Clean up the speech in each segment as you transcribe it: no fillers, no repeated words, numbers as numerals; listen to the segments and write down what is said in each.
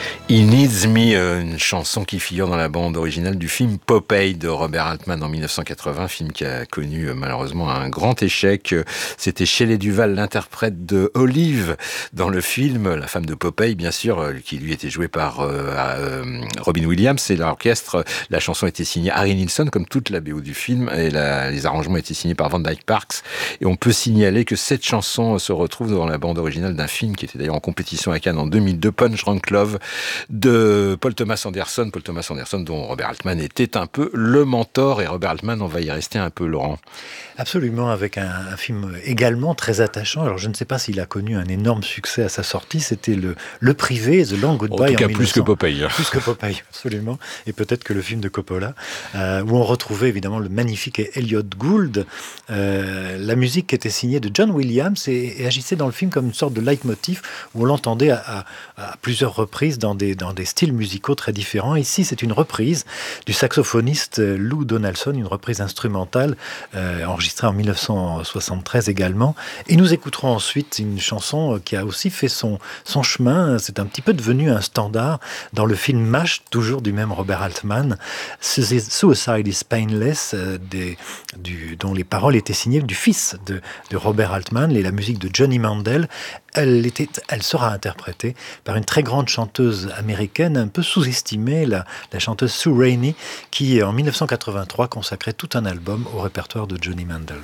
He Needs Me, une chanson qui figure dans la bande originale du film Popeye de Robert Altman en 1980, film qui a connu malheureusement un grand échec. C'était Shelley Duvall, l'interprète de Olive dans le film, la femme de Popeye bien sûr, qui lui était jouée par Robin Williams et l'orchestre. La chanson était signée Harry Nilsson comme toute la BO du film et les arrangements étaient signés par Van Dyke Parks. Et on peut signaler que cette chanson se retrouve dans la bande originale d'un film qui était d'ailleurs en compétition à Cannes en 2002, Punch Drunk Love, de Paul Thomas Anderson dont Robert Altman était un peu le mentor, et Robert Altman, on va y rester un peu, Laurent. Absolument, avec un film également très attachant. Alors je ne sais pas s'il a connu un énorme succès à sa sortie, c'était le Privé, The Long Goodbye. En tout cas, plus que Popeye. Plus que Popeye, absolument. Et peut-être que le film de Coppola, où on retrouvait évidemment le magnifique Elliot Gould. La musique était signée de John Williams et agissait dans le film comme une sorte de leitmotiv où on l'entendait à plusieurs reprises dans des styles musicaux très différents. Ici, c'est une reprise du saxophoniste Lou Donaldson, une reprise instrumentale enregistrée en 1973 également. Et nous écouterons ensuite une chanson qui a aussi fait son chemin. C'est un petit peu devenu un standard dans le film MASH, toujours du même Robert Altman. Suicide is Painless, dont les paroles étaient signées du fils de Robert Altman et la musique de Johnny Mandel. Elle sera interprétée par une très grande chanteuse américaine, un peu sous-estimée, la chanteuse Sue Rainey, qui, en 1983, consacrait tout un album au répertoire de Johnny Mandel.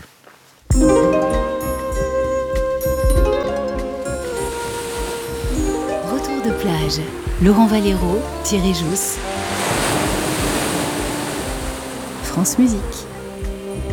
Retour de plage. Laurent Valero, Thierry Jousse. France Musique.